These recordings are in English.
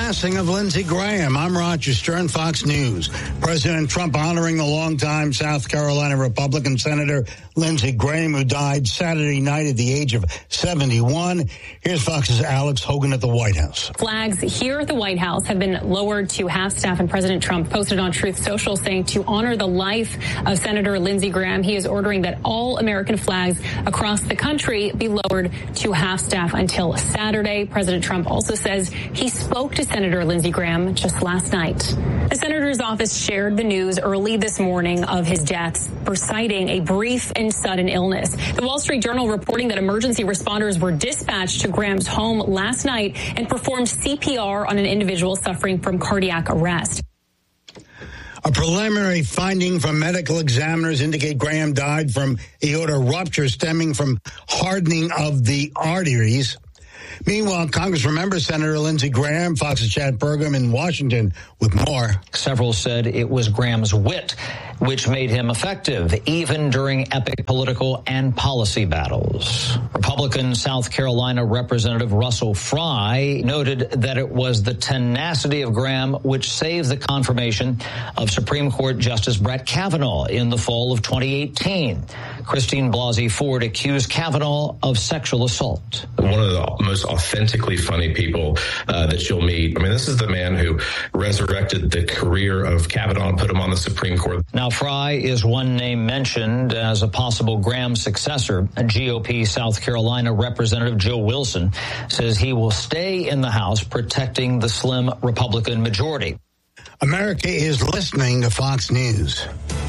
passing of Lindsey Graham. I'm Roger Stern, Fox News. President Trump honoring the longtime South Carolina Republican Senator Lindsey Graham, who died Saturday night at the age of 71. Here's Fox's Alex Hogan at the White House. Flags here at the White House have been lowered to half-staff, and President Trump posted on Truth Social saying to honor the life of Senator Lindsey Graham, he is ordering that all American flags across the country be lowered to half-staff until Saturday. President Trump also says he spoke to Senator Lindsey Graham just last night. The senator's office shared the news early this morning of his death, citing a brief and sudden illness. The Wall Street Journal reporting that emergency responders were dispatched to Graham's home last night and performed CPR on an individual suffering from cardiac arrest. A preliminary finding from medical examiners indicate Graham died from aorta rupture stemming from hardening of the arteries. Meanwhile, Congress remembers Senator Lindsey Graham. Fox's Chad Burgum in Washington with more. Several said it was Graham's wit which made him effective, even during epic political and policy battles. Republican South Carolina Representative Russell Fry noted that it was the tenacity of Graham which saved the confirmation of Supreme Court Justice Brett Kavanaugh in the fall of 2018. Christine Blasey Ford accused Kavanaugh of sexual assault. One of the most authentically funny people that you'll meet. I mean, this is the man who resurrected the career of Kavanaugh and put him on the Supreme Court. Now, Fry is one name mentioned as a possible Graham successor. GOP South Carolina Representative Joe Wilson says he will stay in the House protecting the slim Republican majority. America is listening to Fox News.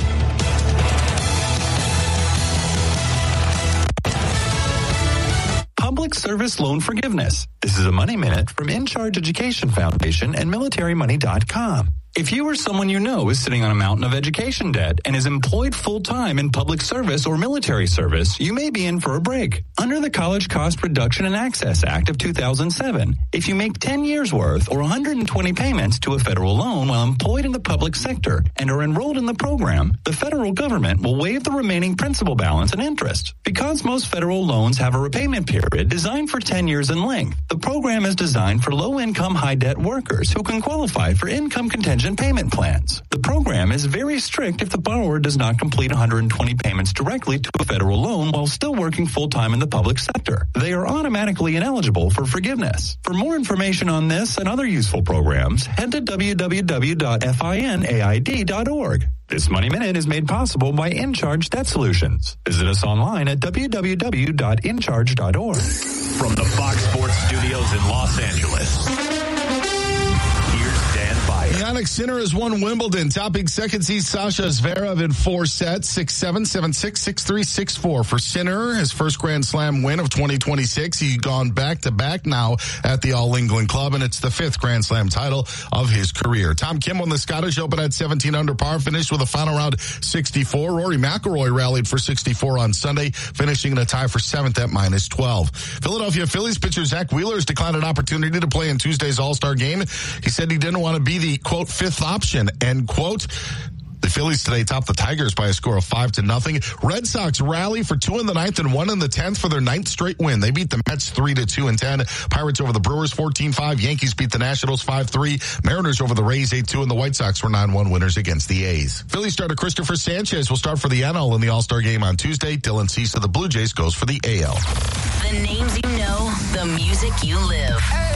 Public Service Loan Forgiveness. This is a Money Minute from In Charge Education Foundation and MilitaryMoney.com. If you or someone you know is sitting on a mountain of education debt and is employed full-time in public service or military service, you may be in for a break. Under the College Cost Reduction and Access Act of 2007, if you make 10 years' worth or 120 payments to a federal loan while employed in the public sector and are enrolled in the program, the federal government will waive the remaining principal balance and interest. Because most federal loans have a repayment period designed for 10 years in length, the program is designed for low-income, high-debt workers who can qualify for income contingent payment plans. The program is very strict if the borrower does not complete 120 payments directly to a federal loan while still working full-time in the public sector. They are automatically ineligible for forgiveness. For more information on this and other useful programs, head to www.finaid.org. This Money Minute is made possible by InCharge Debt Solutions. Visit us online at www.incharge.org. From the Fox Sports Studios in Los Angeles, Jannik Sinner has won Wimbledon, topping second seed Sasha Zverev in 4 sets, 6-7, 7-6, 6-3, 6-4. For Sinner, his first Grand Slam win of 2026. He's gone back-to-back now at the All England Club, and it's the 5th Grand Slam title of his career. Tom Kim won the Scottish Open at 17 under par, finished with a final round 64. Rory McIlroy rallied for 64 on Sunday, finishing in a tie for 7th at -12. Philadelphia Phillies pitcher Zach Wheeler has declined an opportunity to play in Tuesday's All-Star game. He said he didn't want to be the, quote, 5th option, end quote. The Phillies today topped the Tigers by a score of 5-0. Red Sox rally for 2 in the 9th and 1 in the 10th for their 9th straight win. They beat the Mets 3-2 in 10. Pirates over the Brewers 14-5. Yankees beat the Nationals 5-3. Mariners over the Rays 8-2, and the White Sox were 9-1 winners against the A's. Phillies starter Christopher Sanchez will start for the NL in the All-Star game on Tuesday. Dylan Cease of the Blue Jays goes for the AL. The names you know, the music you live.